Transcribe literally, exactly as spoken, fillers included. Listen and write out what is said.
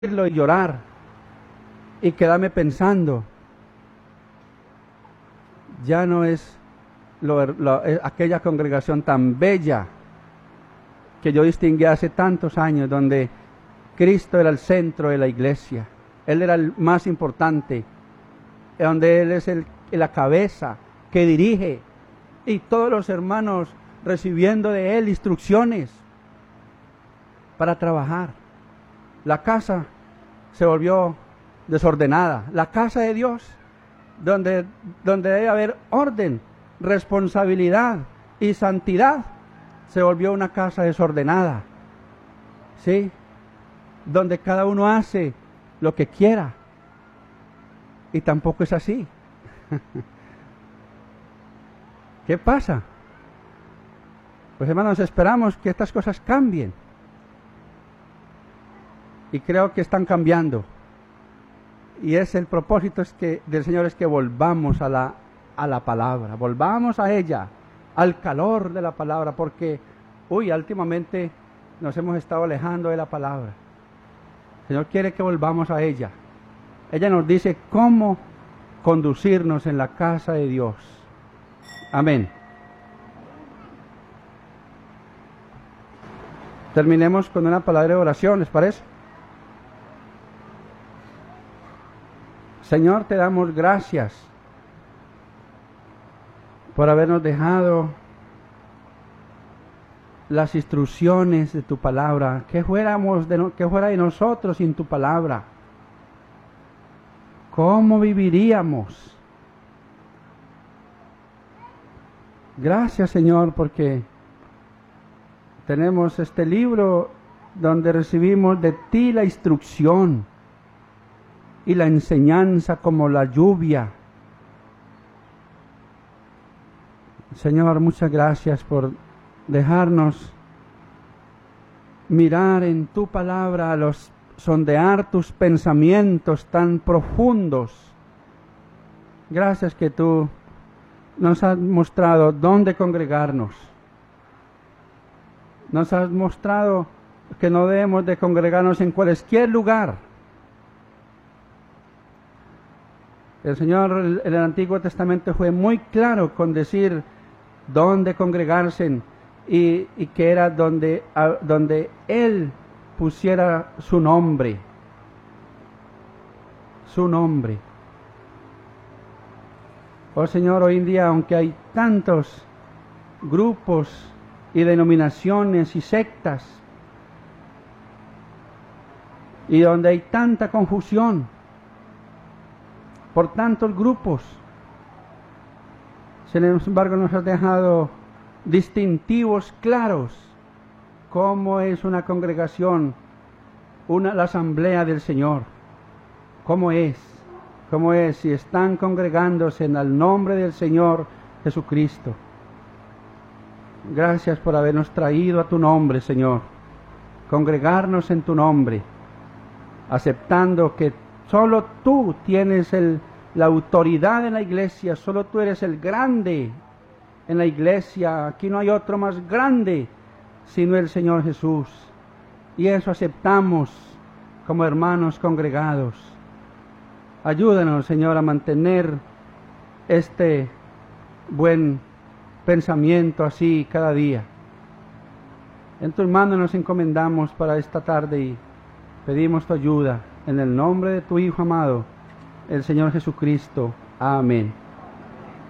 y llorar y quedarme pensando, ya no es lo, lo, aquella congregación tan bella que yo distinguí hace tantos años, donde Cristo era el centro de la iglesia, Él era el más importante, donde Él es el, la cabeza que dirige, y todos los hermanos recibiendo de Él instrucciones para trabajar. La casa se volvió desordenada. La casa de Dios, donde, donde debe haber orden, responsabilidad y santidad, se volvió una casa desordenada, ¿sí? Donde cada uno hace lo que quiera. Y tampoco es así. ¿Qué pasa? Pues hermanos, esperamos que estas cosas cambien. Y creo que están cambiando. Y es el propósito es que, del Señor es que volvamos a la, a la palabra, volvamos a ella, al calor de la palabra, porque, uy, últimamente nos hemos estado alejando de la palabra. El Señor quiere que volvamos a ella. Ella nos dice cómo conducirnos en la casa de Dios. Amén. Terminemos con una palabra de oración, ¿les parece? Señor, te damos gracias por habernos dejado las instrucciones de tu palabra. ¿Qué fuéramos de no, qué fuera de nosotros sin tu palabra? ¿Cómo viviríamos? Gracias, Señor, porque tenemos este libro donde recibimos de ti la instrucción y la enseñanza como la lluvia. Señor, muchas gracias por dejarnos mirar en tu palabra, los sondear tus pensamientos tan profundos. Gracias que tú nos has mostrado dónde congregarnos. Nos has mostrado que no debemos de congregarnos en cualquier lugar. El Señor en el Antiguo Testamento fue muy claro con decir dónde congregarse y, y que era donde, a, donde Él pusiera su nombre. Su nombre. Oh Señor, hoy en día, aunque hay tantos grupos y denominaciones y sectas, y donde hay tanta confusión por tantos grupos, sin embargo nos has dejado distintivos claros, cómo es una congregación, una, la asamblea del Señor, cómo es, cómo es, si están congregándose en el nombre del Señor Jesucristo. Gracias por habernos traído a tu nombre, Señor, congregarnos en tu nombre, aceptando que solo tú tienes el, la autoridad en la iglesia, solo tú eres el grande en la iglesia. Aquí no hay otro más grande sino el Señor Jesús. Y eso aceptamos como hermanos congregados. Ayúdanos, Señor, a mantener este buen pensamiento así cada día. En tus manos nos encomendamos para esta tarde y pedimos tu ayuda. En el nombre de tu Hijo amado, el Señor Jesucristo. Amén.